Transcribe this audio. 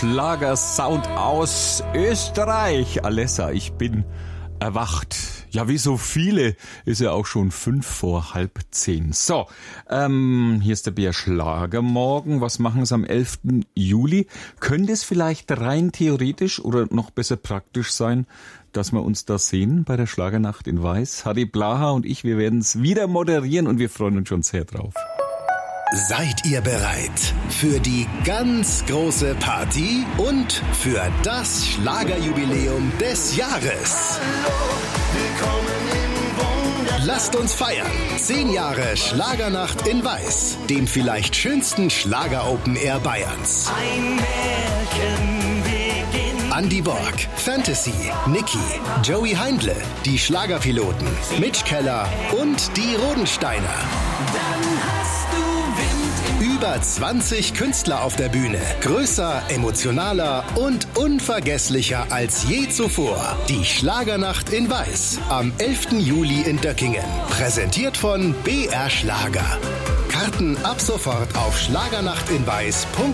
Schlagersound aus Österreich. Alessa, ich bin erwacht. Ja, wie so viele ist ja auch schon 9:55. So, hier ist der Bär Schlagermorgen. Was machen Sie am 11. Juli? Könnte es vielleicht rein theoretisch oder noch besser praktisch sein, dass wir uns da sehen bei der Schlagernacht in Weiß? Harry Blaha und ich, wir werden es wieder moderieren und wir freuen uns schon sehr drauf. Seid ihr bereit für die ganz große Party und für das Schlagerjubiläum des Jahres? Lasst uns feiern. 10 Jahre Schlagernacht in Weiß, dem vielleicht schönsten Schlager-Open-Air Bayerns. Ein Märchen beginnt. Andy Borg, Fantasy, Niki, Joey Heindle, die Schlagerpiloten, Mitch Keller und die Rodensteiner. Dann hast du Wind im Über 20 Künstler auf der Bühne. Größer, emotionaler und unvergesslicher als je zuvor. Die Schlagernacht in Weiß am 11. Juli in Döckingen. Präsentiert von BR Schlager. Karten ab sofort auf schlagernachtinweiß.at.